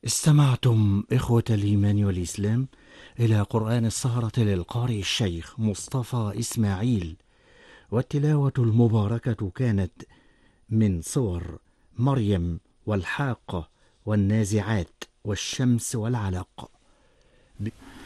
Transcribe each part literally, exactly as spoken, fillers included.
استمعتم إخوة الإيمان والإسلام إلى قرآن السهرة للقارئ الشيخ مصطفى إسماعيل، والتلاوة المباركة كانت من صور مريم والحاقة والنازعات والشمس والعلق. ب...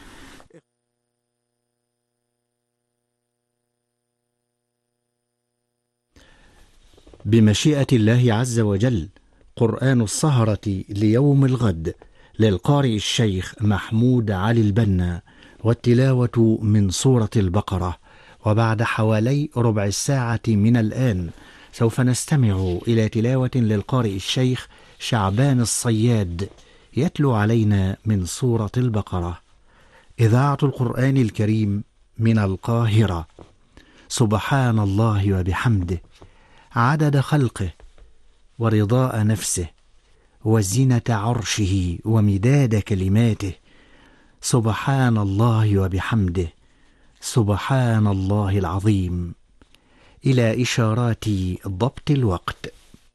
بمشيئة الله عز وجل قرآن السهرة ليوم الغد للقارئ الشيخ محمود علي البنا، والتلاوة من سورة البقرة. وبعد حوالي ربع الساعة من الآن سوف نستمع إلى تلاوة للقارئ الشيخ شعبان الصياد يتلو علينا من سورة البقرة. إذاعة القرآن الكريم من القاهرة. سبحان الله وبحمده عدد خلقه ورضاء نفسه وزنة عرشه ومداد كلماته. سبحان الله وبحمده سبحان الله العظيم. إلى إشارات ضبط الوقت.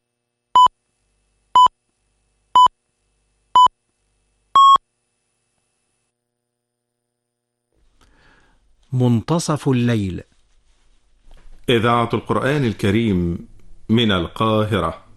منتصف الليل. إذاعة القرآن الكريم من القاهرة.